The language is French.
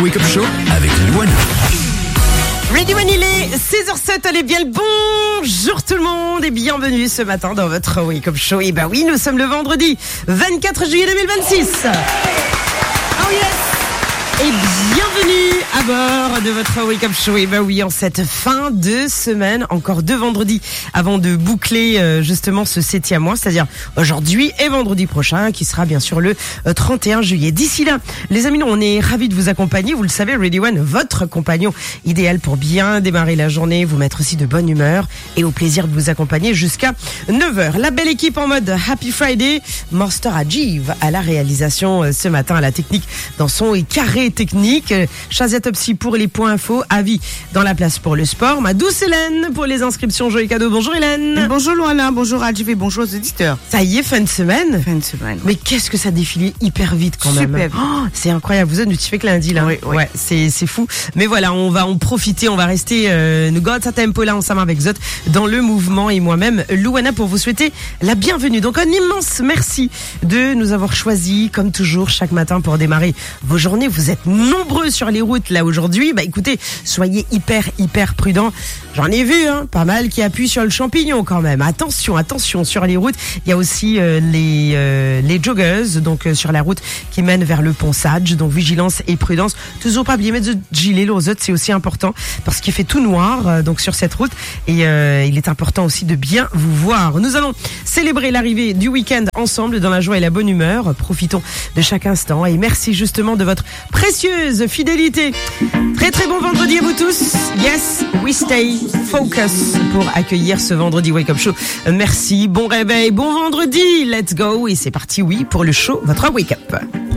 Wake Up Show avec Louane. Ready One, il est 16h07, allez bien le bonjour tout le monde et bienvenue ce matin dans votre Wake Up Show. Et bah oui, nous sommes le vendredi 24 juillet 2026. Oh yes. Et bienvenue à bord de votre Wake Up Show. Et bah oui, en cette fin de semaine, encore 2 vendredis avant de boucler justement ce 7e mois, c'est-à-dire aujourd'hui et vendredi prochain, qui sera bien sûr le 31 juillet. D'ici là, les amis, on est ravis de vous accompagner. Vous le savez, Ready One, votre compagnon idéal pour bien démarrer la journée, vous mettre aussi de bonne humeur et au plaisir de vous accompagner jusqu'à 9h. La belle équipe en mode Happy Friday, Monster Ajiv à la réalisation ce matin, à la technique dans son carré technique. Shazia Topsy pour les points infos. Avis dans la place pour le sport. Ma douce Hélène pour les inscriptions jeux et cadeaux. Bonjour Hélène. Bonjour Loana, bonjour Adjiv et bonjour aux auditeurs. Ça y est, fin de semaine. Fin de semaine. Mais qu'est-ce que ça défilait hyper vite quand même. Super vite. Oh, c'est incroyable. Vous êtes notifié que lundi là. Oui. Ouais, c'est fou. Mais voilà, on va en profiter. On va rester nous garde sa tempo là ensemble avec Zot dans le mouvement et moi-même Louana pour vous souhaiter la bienvenue. Donc un immense merci de nous avoir choisis comme toujours chaque matin pour démarrer vos journées. Vous êtes nombreux sur les routes là aujourd'hui. Bah écoutez, soyez hyper prudents. J'en ai vu pas mal qui appuient sur le champignon quand même. Attention sur les routes. Il y a aussi les joggers donc sur la route qui mène vers le pont Sage. Donc vigilance et prudence. Toujours pas oublier mettre de gilet, l'autre c'est aussi important parce qu'il fait tout noir donc sur cette route et il est important aussi de bien vous voir. Nous allons célébrer l'arrivée du week-end ensemble dans la joie et la bonne humeur. Profitons de chaque instant et merci justement de votre précieuse fidélité. Très bon vendredi à vous tous. Yes, we stay focus pour accueillir ce vendredi Wake Up Show. Merci, bon réveil, bon vendredi, let's go. Et c'est parti, oui, pour le show, votre Wake Up.